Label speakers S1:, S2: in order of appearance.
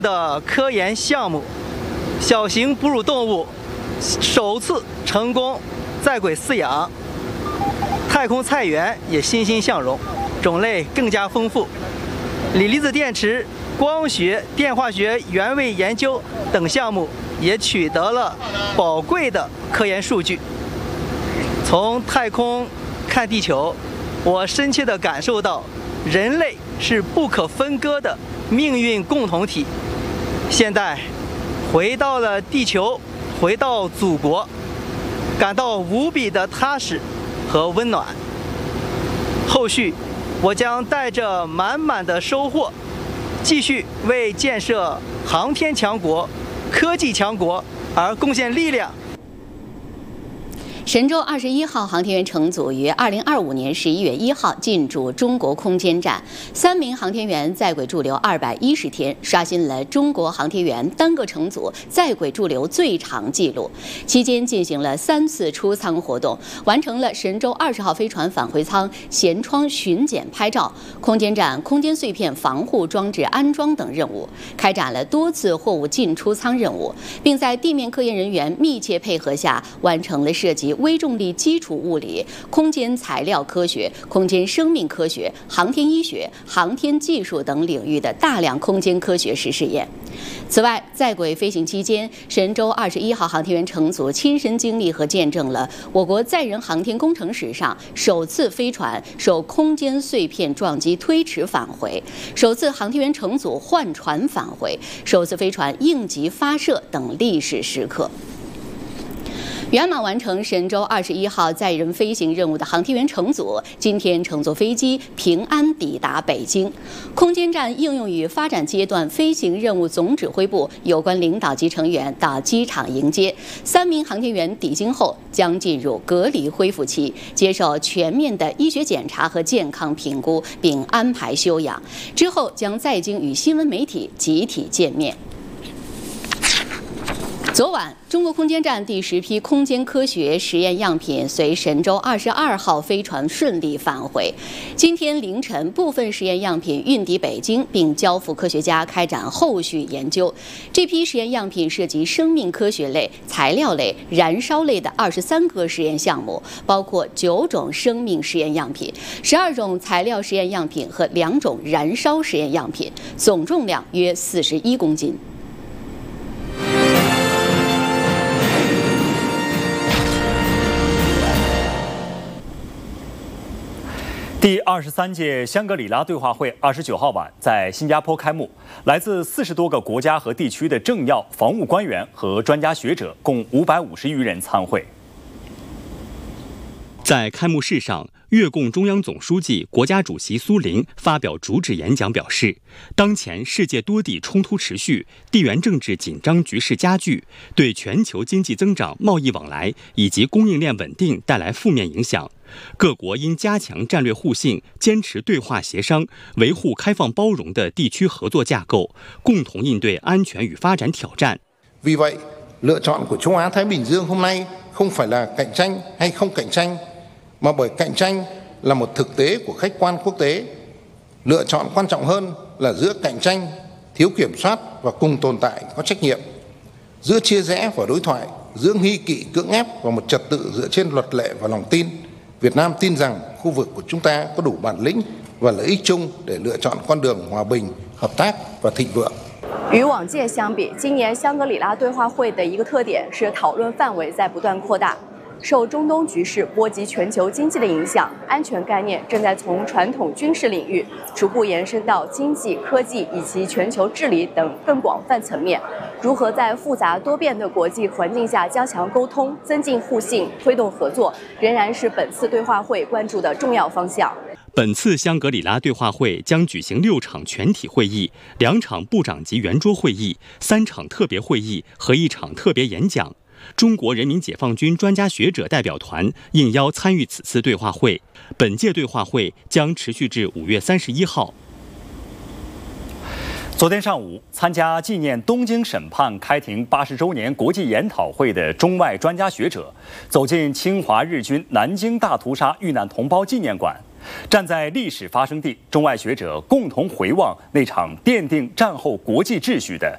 S1: 的科研项目，小型哺乳动物首次成功在轨饲养，太空菜园也欣欣向荣，种类更加丰富。锂离子电池、光学、电化学原位研究等项目也取得了宝贵的科研数据。从太空看地球，我深切地感受到，人类是不可分割的命运共同体。现在回到了地球，回到祖国，感到无比的踏实和温暖。后续我将带着满满的收获，继续为建设航天强国、科技强国而贡献力量。
S2: 神舟21号航天员乘组于2025年11月1号进驻中国空间站，3名航天员在轨驻留210天，刷新了中国航天员单个乘组在轨驻留最长纪录。期间进行了3次出舱活动，完成了神舟20号飞船返回舱舷窗巡检拍照、空间站空间碎片防护装置安装等任务，开展了多次货物进出舱任务，并在地面科研人员密切配合下，完成了涉及微重力基础物理、空间材料科学、空间生命科学、航天医学、航天技术等领域的大量空间科学实验。此外，在轨飞行期间，神舟21号航天员乘组亲身经历和见证了我国载人航天工程史上首次飞船受空间碎片撞击推迟返回、首次航天员乘组换船返回、首次飞船应急发射等历史时刻。圆满完成神舟21号载人飞行任务的航天员乘组，今天乘坐飞机平安抵达北京。空间站应用与发展阶段飞行任务总指挥部有关领导级成员到机场迎接。3名航天员抵京后将进入隔离恢复期，接受全面的医学检查和健康评估，并安排休养。之后将在京与新闻媒体集体见面。昨晚，中国空间站第10批空间科学实验样品随神舟22号飞船顺利返回。今天凌晨，部分实验样品运抵北京，并交付科学家开展后续研究。这批实验样品涉及生命科学类、材料类、燃烧类的23个实验项目，包括9种生命实验样品、12种材料实验样品和2种燃烧实验样品，总重量约41公斤。
S3: 第23届香格里拉对话会29号晚在新加坡开幕，来自40多个国家和地区的政要、防务官员和专家学者共550余人参会。
S4: 在开幕式上，越共中央总书记、国家主席苏林发表主旨演讲，表示，当前世界多地冲突持续，地缘政治紧张局势加剧，对全球经济增长、贸易往来以及供应链稳定带来负面影响。各国应加强战略互信，坚持对话协商，维护开放包容的地区合作架构，共同应对安全与发展挑战。
S5: Vì vậy, lựa chọn của châu Á Thái Bình Dương hôm nay không phải là cạnh tranh hay không cạnh tranh, mà bởi cạnh tranh là một thực tế của khách quan quốc tế. Lựa chọn quan trọng hơn là giữa cạnh tranh, thiếu kiểm soát và cùng tồn tại có trách nhiệm, giữa chia rẽ và đối thoại, giữa nghi kỵ cưỡng ép và một trật tự dựa trên luật lệ và lòng tin. Việt Nam tin rằng khu vực của chúng ta có đủ bản lĩnh và lợi ích chung để lựa chọn con đường hòa bình, hợp tác và thịnh vượng.
S6: 与往届相比，今年香格里拉对话会的一个特点是讨论范围在不断扩大。受中东局势波及全球经济的影响，安全概念正在从传统军事领域逐步延伸到经济、科技以及全球治理等更广泛层面。如何在复杂多变的国际环境下加强沟通、增进互信、推动合作，仍然是本次对话会关注的重要方向。
S4: 本次香格里拉对话会将举行6场全体会议、2场部长级圆桌会议、3场特别会议和1场特别演讲。中国人民解放军专家学者代表团应邀参与此次对话会。本届对话会将持续至5月31号。
S3: 昨天上午，参加纪念东京审判开庭80周年国际研讨会的中外专家学者，走进侵华日军南京大屠杀遇难同胞纪念馆，站在历史发生地，中外学者共同回望那场奠定战后国际秩序的